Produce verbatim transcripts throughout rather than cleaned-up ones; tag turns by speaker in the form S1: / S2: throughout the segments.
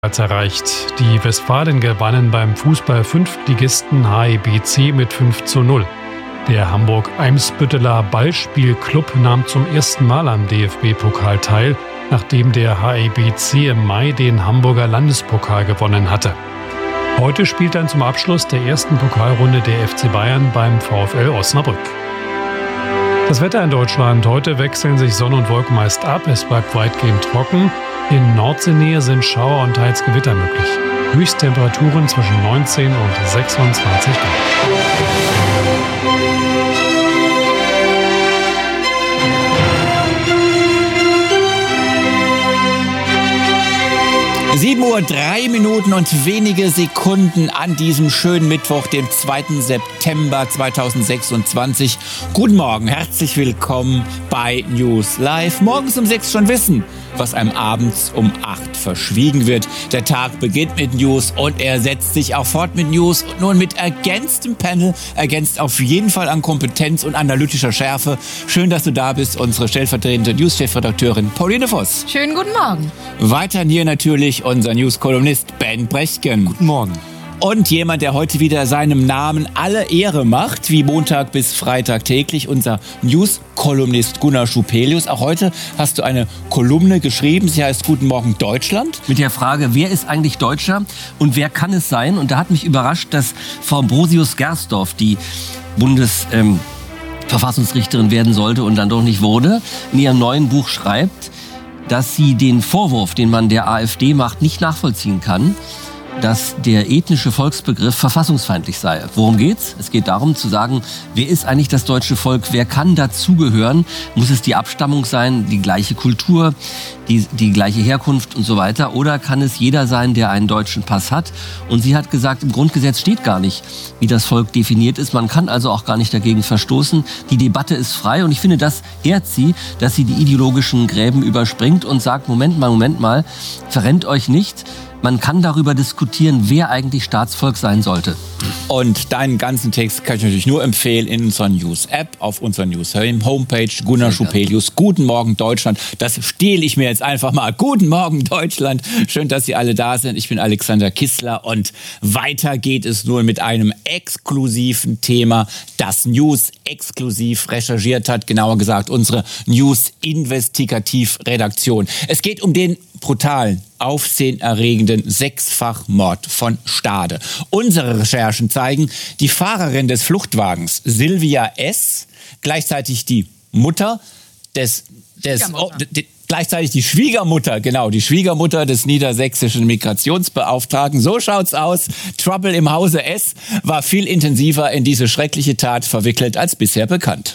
S1: erreicht. Die Westfalen gewannen beim Fußball-Fünftligisten H E B C mit fünf zu null. Der Hamburg-Eimsbütteler Ballspielclub nahm zum ersten Mal am D F B-Pokal teil, nachdem der H E B C im Mai den Hamburger Landespokal gewonnen hatte. Heute spielt dann zum Abschluss der ersten Pokalrunde der F C Bayern beim VfL Osnabrück. Das Wetter in Deutschland. Heute wechseln sich Sonne und Wolken meist ab. Es bleibt weitgehend trocken. In Nordseenähe sind Schauer und teils Gewitter möglich. Höchsttemperaturen zwischen neunzehn und sechsundzwanzig Grad.
S2: sieben Uhr drei Minuten und wenige Sekunden an diesem schönen Mittwoch, dem zweiten September zweitausendsechsundzwanzig. Guten Morgen, herzlich willkommen bei News Live. Morgens um sechs schon wissen, was einem abends um acht verschwiegen wird. Der Tag beginnt mit News und er setzt sich auch fort mit News. Und nun mit ergänztem Panel, ergänzt auf jeden Fall an Kompetenz und analytischer Schärfe. Schön, dass du da bist, unsere stellvertretende News-Chefredakteurin Pauline Voss.
S3: Schönen guten Morgen.
S2: Weiterhin hier natürlich unser News-Kolumnist Ben Brechtgen.
S4: Guten Morgen.
S2: Und jemand, der heute wieder seinem Namen alle Ehre macht, wie Montag bis Freitag täglich, unser News-Kolumnist Gunnar Schupelius. Auch heute hast du eine Kolumne geschrieben, sie heißt Guten Morgen Deutschland.
S4: Mit der Frage, wer ist eigentlich Deutscher und wer kann es sein? Und da hat mich überrascht, dass Frau Ambrosius-Gersdorf, die Bundesverfassungsrichterin ähm, werden sollte und dann doch nicht wurde, in ihrem neuen Buch schreibt, dass sie den Vorwurf, den man der AfD macht, nicht nachvollziehen kann, dass der ethnische Volksbegriff verfassungsfeindlich sei. Worum geht's? Es geht darum zu sagen, wer ist eigentlich das deutsche Volk? Wer kann dazugehören? Muss es die Abstammung sein, die gleiche Kultur, die, die gleiche Herkunft und so weiter? Oder kann es jeder sein, der einen deutschen Pass hat? Und sie hat gesagt, im Grundgesetz steht gar nicht, wie das Volk definiert ist. Man kann also auch gar nicht dagegen verstoßen. Die Debatte ist frei und ich finde, das ehrt sie, dass sie die ideologischen Gräben überspringt und sagt, Moment mal, Moment mal, verrennt euch nicht. Man kann darüber diskutieren, wer eigentlich Staatsvolk sein sollte.
S2: Und deinen ganzen Text kann ich natürlich nur empfehlen in unserer News-App, auf unserer News-Homepage, Gunnar Schupelius. Guten Morgen Deutschland. Das stehle ich mir jetzt einfach mal. Guten Morgen Deutschland. Schön, dass Sie alle da sind. Ich bin Alexander Kissler und weiter geht es nun mit einem exklusiven Thema, das News exklusiv recherchiert hat. Genauer gesagt unsere News-Investigativ-Redaktion. Es geht um den brutalen, aufsehenerregenden Sechsfachmord von Stade. Unsere Recherchen zeigen, die Fahrerin des Fluchtwagens, Silvia S., gleichzeitig die Mutter des, des oh, die, gleichzeitig die Schwiegermutter, genau, die Schwiegermutter des niedersächsischen Migrationsbeauftragten. So schaut's aus. Trouble im Hause S. war viel intensiver in diese schreckliche Tat verwickelt als bisher bekannt.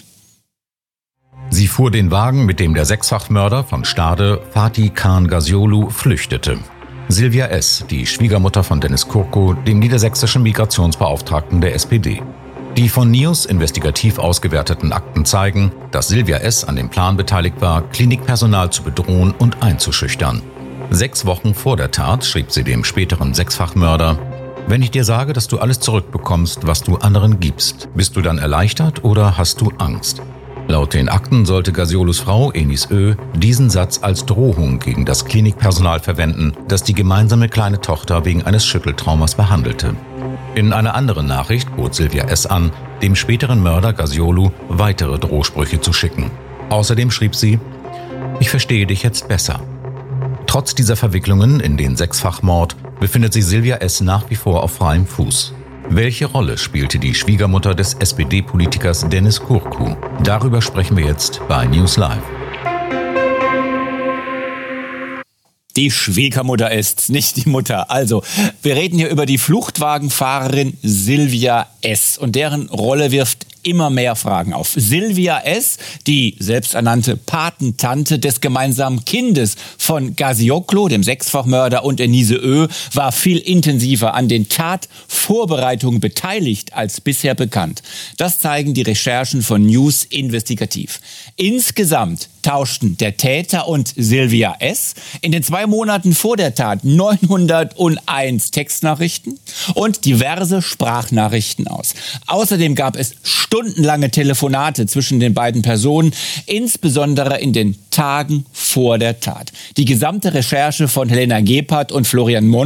S5: Sie fuhr den Wagen, mit dem der Sechsfachmörder von Stade, Fatih Khan Gazioglu, flüchtete. Silvia S., die Schwiegermutter von Dennis Kurko, dem niedersächsischen Migrationsbeauftragten der S P D. Die von News investigativ ausgewerteten Akten zeigen, dass Silvia S. an dem Plan beteiligt war, Klinikpersonal zu bedrohen und einzuschüchtern. Sechs Wochen vor der Tat schrieb sie dem späteren Sechsfachmörder: Wenn ich dir sage, dass du alles zurückbekommst, was du anderen gibst, bist du dann erleichtert oder hast du Angst? Laut den Akten sollte Gazioglus Frau, Enis Ö., diesen Satz als Drohung gegen das Klinikpersonal verwenden, das die gemeinsame kleine Tochter wegen eines Schütteltraumas behandelte. In einer anderen Nachricht bot Silvia S. an, dem späteren Mörder Gazioglu weitere Drohsprüche zu schicken. Außerdem schrieb sie: Ich verstehe dich jetzt besser. Trotz dieser Verwicklungen in den Sechsfachmord befindet sich Silvia S. nach wie vor auf freiem Fuß. Welche Rolle spielte die Schwiegermutter des S P D-Politikers Dennis Kurku? Darüber sprechen wir jetzt bei News Live.
S2: Die Schwiegermutter ist's, nicht die Mutter. Also, wir reden hier über die Fluchtwagenfahrerin Silvia S. Und deren Rolle wirft immer mehr Fragen auf. Silvia S., die selbsternannte Patentante des gemeinsamen Kindes von Gazioglu, dem Sechsfachmörder, und Enise Ö., war viel intensiver an den Tatvorbereitungen beteiligt als bisher bekannt. Das zeigen die Recherchen von News Investigativ. Insgesamt tauschten der Täter und Silvia S. in den zwei Monaten vor der Tat neunhunderteins Textnachrichten und diverse Sprachnachrichten aus. Außerdem gab es Stunden stundenlange Telefonate zwischen den beiden Personen, insbesondere in den Tagen vor der Tat. Die gesamte Recherche von Helena Gebhardt und Florian Mon